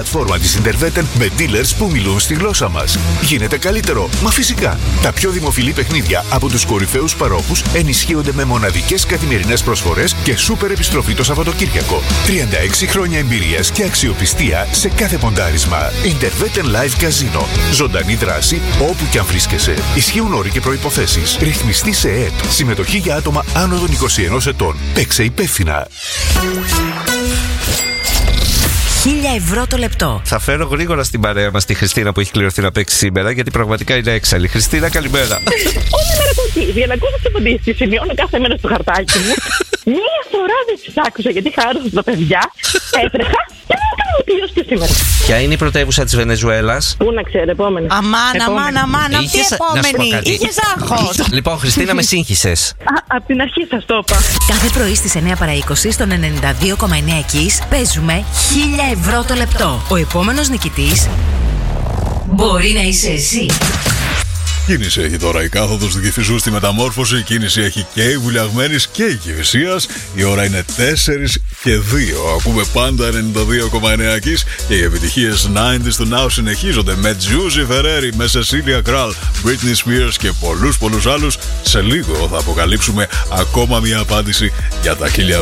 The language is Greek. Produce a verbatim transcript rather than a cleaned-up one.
πλατφόρμα της Interveten με dealers που μιλούν στη γλώσσα μας. Γίνεται καλύτερο? Μα φυσικά. Τα πιο δημοφιλή παιχνίδια από τους κορυφαίους παρόχους ενισχύονται με μοναδικές καθημερινές προσφορές και σούπερ επιστροφή το Σαββατοκύριακο. τριάντα έξι χρόνια εμπειρίας και αξιοπιστία σε κάθε ποντάρισμα. Interveten Live Casino. Ζωντανή δράση όπου κι αν βρίσκεσαι. Ισχύουν όροι και προϋποθέσεις. Ρυθμιστή σε ΕΕΠ. Συμμετοχή για άτομα άνω των είκοσι ενός ετών. Παίξε υπεύθυνα. Χίλια ευρώ το λεπτό. Θα φέρω γρήγορα στην παρέα μας τη Χριστίνα που έχει κληρωθεί να παίξει σήμερα, γιατί πραγματικά είναι έξαλλη. Χριστίνα, καλημέρα. Όλη μέρα κοκκίζει. Για να ακούσω τι απαντήσεις, σημειώνω κάθε μέρα στο χαρτάκι μου. Μία φορά δεν τις άκουσα γιατί χάρωσα τα παιδιά. Έτρεχα και δεν έκανα τελείως και σήμερα. Ποια είναι η πρωτεύουσα της Βενεζουέλας? Πού να ξέρω, επόμενη. Αμάν, αμάν, αμάν, αυτή η επόμενη. Είχες άγχος. Λοιπόν, Χριστίνα, με σύγχυσες. Απ' την αρχή σας το είπα. Κάθε πρωί στις εννιά παρά είκοσι στον ενενήντα δύο κόμμα εννιά Κις παίζουμε χίλια ευρώ το λεπτό. Ο επόμενος νικητής μπορεί να είσαι εσύ. Κίνηση έχει τώρα η κάθοδος του Κηφισού στη μεταμόρφωση. Η κίνηση έχει και η Βουλιαγμένης και η Κηφισίας. Η ώρα είναι τέσσερις και δύο. Ακούμε πάντα ενενήντα δύο κόμμα εννιά Κις και οι επιτυχίες ενενήντα του Now συνεχίζονται με Giuseppe Ferreri, με Cecilia Kral, Britney Spears και πολλούς πολλούς άλλους. Σε λίγο θα αποκαλύψουμε ακόμα μια απάντηση για τα χίλια